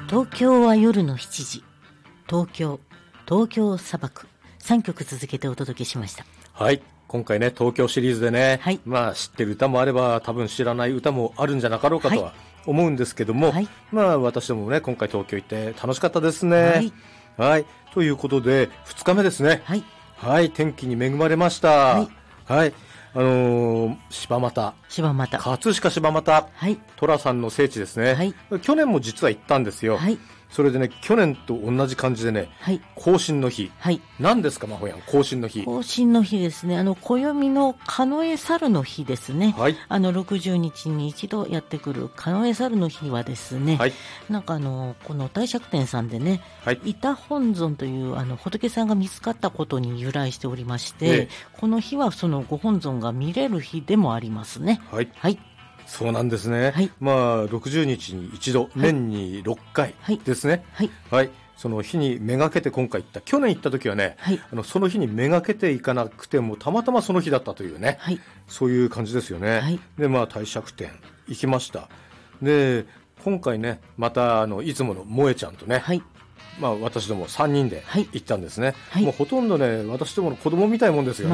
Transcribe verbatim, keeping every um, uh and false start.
東京は夜のしちじ、東京、東京砂漠、さんきょく続けてお届けしました。 はい、今回ね東京シリーズでね、 はい、 まあ知ってる歌もあれば多分知らない歌もあるんじゃなかろうかとは思うんですけども、はい、まあ私どもね今回東京行って楽しかったですね。はい、はい、ということでふつかめですね。はい、はい、天気に恵まれました。はい、はい、あのー、柴又柴又葛飾柴又、はい、寅さんの聖地ですね。はい、去年も実は行ったんですよ。はい、それでね去年と同じ感じでね、はい、行進の日、はい、何ですかまほやん、行進の日。 行進の日ですね、あの暦の狩野猿の日ですね。はい、あのろくじゅうにちに一度やってくる狩野猿の日はですね、はい、なんかあのこの帝釈天さんでね、はい、板本尊というあの仏さんが見つかったことに由来しておりまして、ね、この日はそのご本尊が見れる日でもありますね。はい、はい、 そうなんですね。はい、まあろくじゅうにちに一度、はい、年にろっかいですね。はい、はい、その日にめがけて今回行った、去年行った時はね、はい、あのその日にめがけて行かなくてもたまたまその日だったというね、はい、そういう感じですよね。はい、でまあ帝釈天行きました。で今回ねまたあのいつもの萌えちゃんとね、はい、まあ私どもさんにんで行ったんですね。はい、もうほとんどね私どもの子供みたいもんですよね。